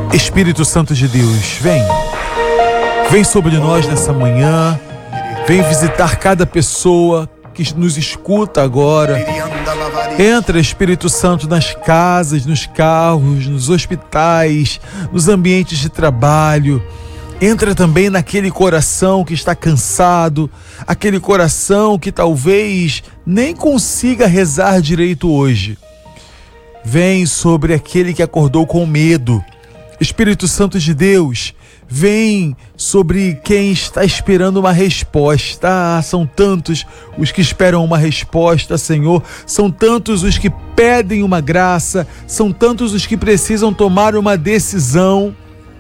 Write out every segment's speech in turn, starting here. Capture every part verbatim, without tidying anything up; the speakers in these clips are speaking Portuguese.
Espírito Santo de Deus, vem. Vem sobre nós nessa manhã. Vem visitar cada pessoa que nos escuta agora. Entra, Espírito Santo, nas casas, nos carros, nos hospitais, nos ambientes de trabalho. Entra também naquele coração que está cansado, aquele coração que talvez nem consiga rezar direito hoje. Vem sobre aquele que acordou com medo. Espírito Santo de Deus, vem sobre quem está esperando uma resposta. Ah, são tantos os que esperam uma resposta, Senhor. São tantos os que pedem uma graça. São tantos os que precisam tomar uma decisão.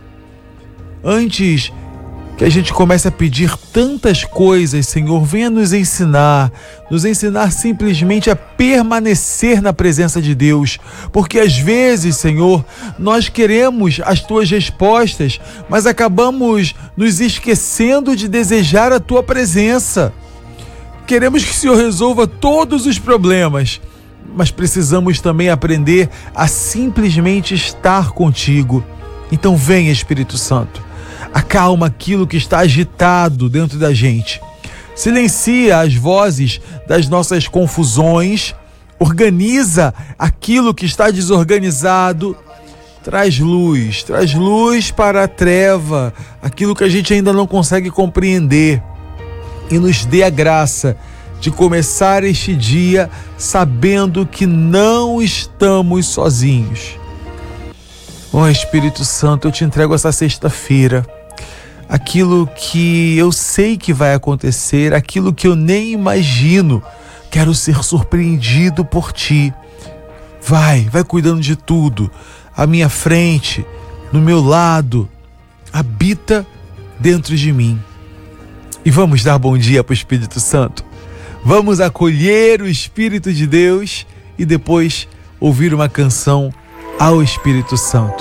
Antes que a gente comece a pedir tantas coisas, Senhor, venha nos ensinar, nos ensinar simplesmente a permanecer na presença de Deus, porque às vezes, Senhor, nós queremos as Tuas respostas, mas acabamos nos esquecendo de desejar a Tua presença. Queremos que o Senhor resolva todos os problemas, mas precisamos também aprender a simplesmente estar contigo. Então vem, Espírito Santo. Acalma aquilo que está agitado dentro da gente. Silencia as vozes das nossas confusões. Organiza aquilo que está desorganizado. Traz luz, traz luz para a treva, aquilo que a gente ainda não consegue compreender. E nos dê a graça de começar este dia sabendo que não estamos sozinhos. Ó Espírito Santo, eu te entrego essa sexta-feira. Aquilo que eu sei que vai acontecer, aquilo que eu nem imagino. Quero ser surpreendido por Ti. Vai, vai cuidando de tudo. À minha frente, no meu lado. Habita dentro de mim. E vamos dar bom dia para o Espírito Santo. Vamos acolher o Espírito de Deus e depois ouvir uma canção ao Espírito Santo.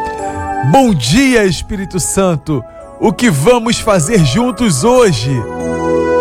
Bom dia, Espírito Santo! O que vamos fazer juntos hoje?